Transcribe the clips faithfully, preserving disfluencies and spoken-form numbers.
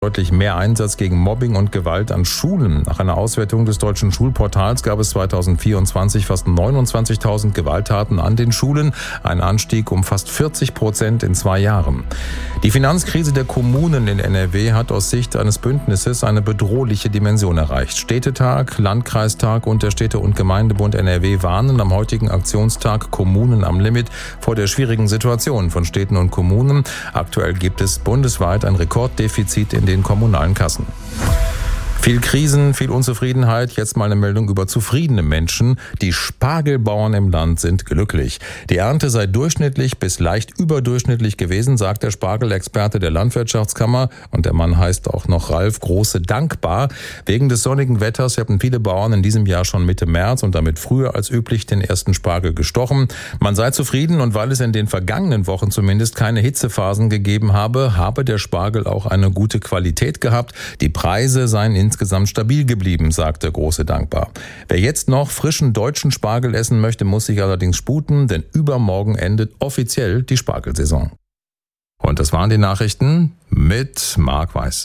Deutlich mehr Einsatz gegen Mobbing und Gewalt an Schulen. Nach einer Auswertung des deutschen Schulportals gab es zweitausendvierundzwanzig fast neunundzwanzigtausend Gewalttaten an den Schulen, ein Anstieg um fast vierzig Prozent in zwei Jahren. Die Finanzkrise der Kommunen in N R W hat aus Sicht eines Bündnisses eine bedrohliche Dimension erreicht. Städtetag, Landkreistag und der Städte- und Gemeindebund N R W warnen am heutigen Aktionstag Kommunen am Limit vor der schwierigen Situation von Städten und Kommunen. Aktuell gibt es bundesweit ein Rekorddefizit in den kommunalen Kassen. Viel Krisen, viel Unzufriedenheit. Jetzt mal eine Meldung über zufriedene Menschen. Die Spargelbauern im Land sind glücklich. Die Ernte sei durchschnittlich bis leicht überdurchschnittlich gewesen, sagt der Spargelexperte der Landwirtschaftskammer. Und der Mann heißt auch noch Ralf Große Dankbar. Wegen des sonnigen Wetters hatten viele Bauern in diesem Jahr schon Mitte März und damit früher als üblich den ersten Spargel gestochen. Man sei zufrieden, und weil es in den vergangenen Wochen zumindest keine Hitzephasen gegeben habe, habe der Spargel auch eine gute Qualität gehabt. Die Preise seien in insgesamt stabil geblieben, sagte Große Dankbar. Wer jetzt noch frischen deutschen Spargel essen möchte, muss sich allerdings sputen, denn übermorgen endet offiziell die Spargelsaison. Und das waren die Nachrichten mit Marc Weiß.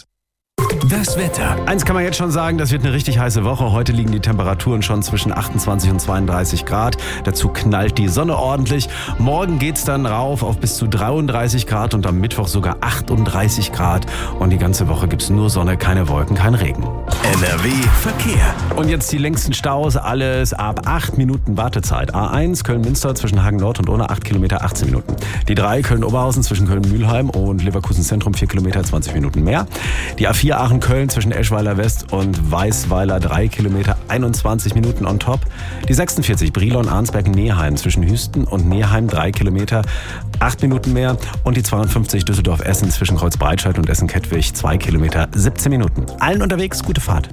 Das Wetter. Eins kann man jetzt schon sagen, das wird eine richtig heiße Woche. Heute liegen die Temperaturen schon zwischen achtundzwanzig und zweiunddreißig Grad. Dazu knallt die Sonne ordentlich. Morgen geht's dann rauf auf bis zu dreiunddreißig Grad und am Mittwoch sogar achtunddreißig Grad. Und die ganze Woche gibt's nur Sonne, keine Wolken, kein Regen. N R W Verkehr. Und jetzt die längsten Staus, alles ab acht Minuten Wartezeit. A eins Köln-Münster zwischen Hagen Nord und Unna acht Kilometer, achtzehn Minuten. Die drei Köln-Oberhausen zwischen Köln-Mühlheim und Leverkusen Zentrum vier Kilometer, zwanzig Minuten mehr. Die A vier Aachen-Köln zwischen Eschweiler West und Weißweiler drei Kilometer, einundzwanzig Minuten on top. Die sechsundvierzig Brilon-Arnsberg-Neheim zwischen Hüsten und Neheim drei Kilometer, acht Minuten mehr. Und die zweiundfünfzig Düsseldorf-Essen zwischen Kreuzbreitscheid und Essen-Kettwig zwei Kilometer, siebzehn Minuten. Allen unterwegs gute Fahrt.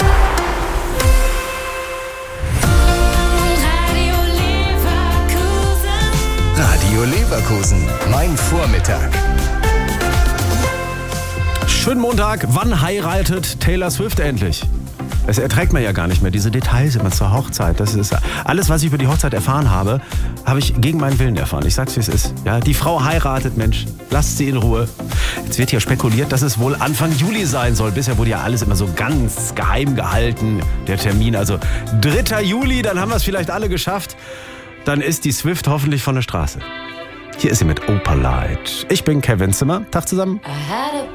Radio Leverkusen, mein Vormittag. Schönen Montag. Wann heiratet Taylor Swift endlich? Das erträgt man ja gar nicht mehr. Diese Details immer zur Hochzeit. Das ist alles, was ich über die Hochzeit erfahren habe, habe ich gegen meinen Willen erfahren. Ich sag's, wie es ist. Ja, die Frau heiratet, Mensch. Lasst sie in Ruhe. Jetzt wird hier spekuliert, dass es wohl Anfang Juli sein soll. Bisher wurde ja alles immer so ganz geheim gehalten. Der Termin, also dritter Juli, dann haben wir es vielleicht alle geschafft. Dann ist die Swift hoffentlich von der Straße. Hier ist sie mit Opalite. Ich bin Kevin Zimmer. Tag zusammen.